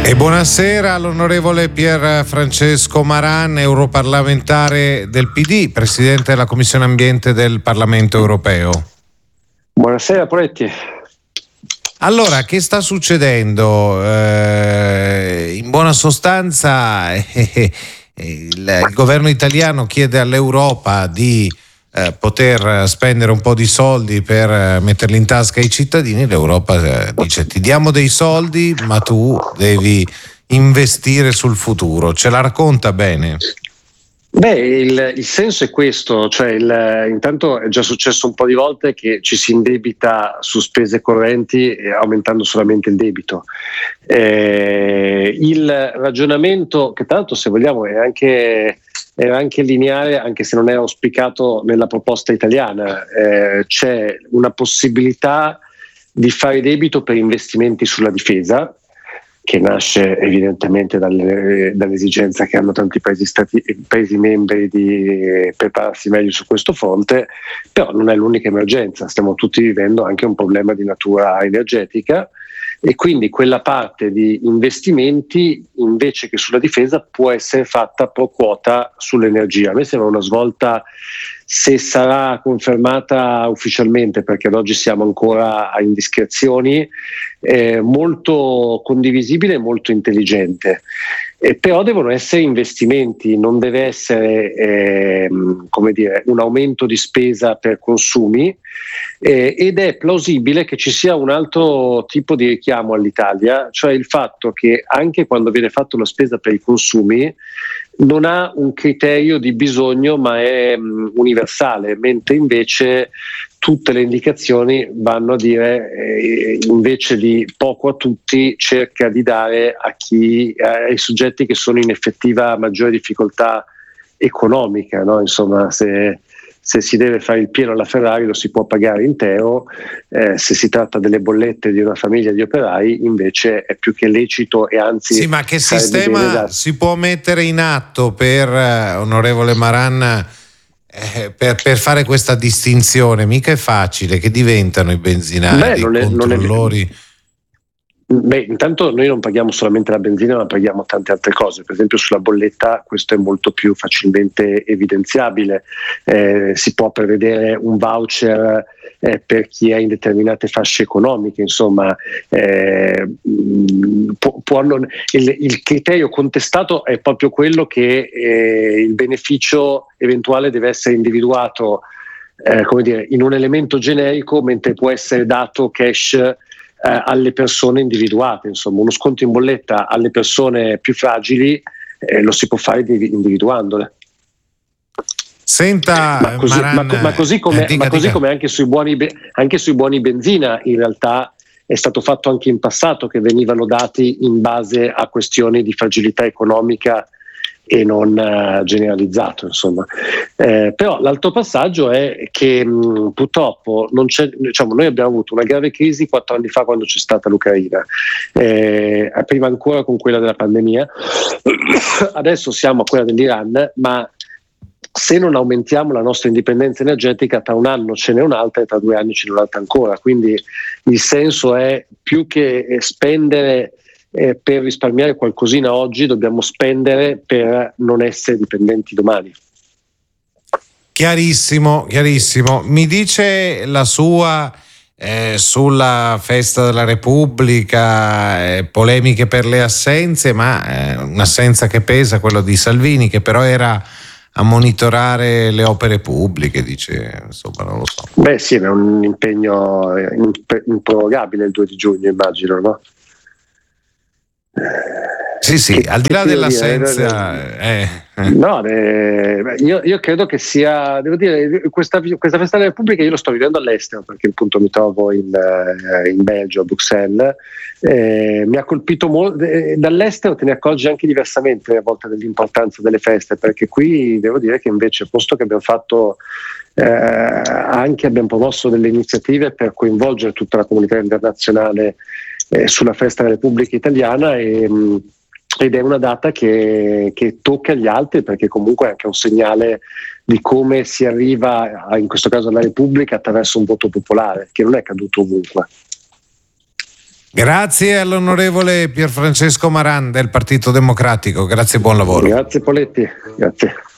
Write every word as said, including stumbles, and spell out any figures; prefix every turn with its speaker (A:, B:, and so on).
A: E buonasera all'onorevole Pier Francesco Maran, europarlamentare del P D, presidente della Commissione Ambiente del Parlamento Europeo.
B: Buonasera Poletti.
A: Allora, che sta succedendo? Eh, in buona sostanza eh, eh, il, il governo italiano chiede all'Europa di eh, poter spendere un po' di soldi per eh, metterli in tasca ai cittadini. L'Europa eh, dice: ti diamo dei soldi, ma tu devi investire sul futuro. Ce la racconta bene?
B: Beh, il, il senso è questo, cioè il, intanto è già successo un po' di volte che ci si indebita su spese correnti eh, aumentando solamente il debito. Eh, il ragionamento, che tanto se vogliamo è anche, è anche lineare, anche se non è auspicato nella proposta italiana, eh, c'è una possibilità di fare debito per investimenti sulla difesa, che nasce evidentemente dalle, dall'esigenza che hanno tanti paesi, stati, paesi membri di prepararsi meglio su questo fronte, però non è l'unica emergenza, stiamo tutti vivendo anche un problema di natura energetica e quindi quella parte di investimenti invece che sulla difesa può essere fatta pro quota sull'energia. A me sembra una svolta, se sarà confermata ufficialmente, perché ad oggi siamo ancora a indiscrezioni, eh, molto condivisibile e molto intelligente. Eh, però devono essere investimenti, non deve essere eh, come dire, un aumento di spesa per consumi, eh, ed è plausibile che ci sia un altro tipo di richiamo all'Italia, cioè il fatto che anche quando viene fatta una spesa per i consumi non ha un criterio di bisogno ma è um, universale, mentre invece tutte le indicazioni vanno a dire eh, invece di poco a tutti cerca di dare a chi, eh, ai soggetti che sono in effettiva maggiore difficoltà economica, no? Insomma, se, se si deve fare il pieno alla Ferrari lo si può pagare intero, eh, se si tratta delle bollette di una famiglia di operai invece è più che lecito e anzi...
A: Sì, ma che sistema da... si può mettere in atto per, eh, onorevole Maran, eh, per, per fare questa distinzione? Mica è facile, che diventano i benzinai, i controllori...
B: È... Beh, intanto noi non paghiamo solamente la benzina, ma paghiamo tante altre cose. Per esempio sulla bolletta questo è molto più facilmente evidenziabile. Eh, si può prevedere un voucher eh, per chi è in determinate fasce economiche, insomma, eh, può, può non, il, il criterio contestato è proprio quello che eh, il beneficio eventuale deve essere individuato eh, come dire, in un elemento generico, mentre può essere dato cash Eh, alle persone individuate. Insomma, uno sconto in bolletta alle persone più fragili eh, lo si può fare individuandole.
A: Senta,
B: ma così,
A: Maran,
B: ma, ma così come,
A: eh, dica,
B: ma così
A: dica.
B: come anche sui buoni anche sui buoni benzina in realtà è stato fatto anche in passato, che venivano dati in base a questioni di fragilità economica e non uh, generalizzato, insomma. Eh, però l'altro passaggio è che mh, purtroppo non c'è, diciamo, noi abbiamo avuto una grave crisi quattro anni fa quando c'è stata l'Ucraina, eh, prima ancora con quella della pandemia, adesso siamo a quella dell'Iran, ma se non aumentiamo la nostra indipendenza energetica, tra un anno ce n'è un'altra e tra due anni ce n'è un'altra ancora. Quindi il senso è più che spendere Eh, per risparmiare qualcosina oggi, dobbiamo spendere per non essere dipendenti domani.
A: Chiarissimo, chiarissimo. Mi dice la sua eh, sulla festa della Repubblica, eh, polemiche per le assenze, ma eh, un'assenza che pesa, quello di Salvini, che però era a monitorare le opere pubbliche, dice, insomma, non lo so.
B: Beh sì, è un impegno improrogabile il due di giugno, immagino, no?
A: Sì, sì, che, al di là dell'assenza,
B: eh, eh. no, eh, io, io credo che sia, devo dire, questa, questa festa della Repubblica io lo sto vivendo all'estero, perché appunto mi trovo in, in Belgio, a Bruxelles. Eh, mi ha colpito molto, eh, dall'estero te ne accorgi anche diversamente a volte dell'importanza delle feste, perché qui devo dire che invece, posto che abbiamo fatto eh, anche abbiamo promosso delle iniziative per coinvolgere tutta la comunità internazionale Eh, sulla festa della Repubblica Italiana, e, mh, ed è una data che, che tocca gli altri, perché comunque è anche un segnale di come si arriva a, in questo caso alla Repubblica, attraverso un voto popolare che non è caduto ovunque.
A: Grazie all'onorevole Pierfrancesco Maran del Partito Democratico, grazie e buon lavoro.
B: Grazie Poletti, grazie.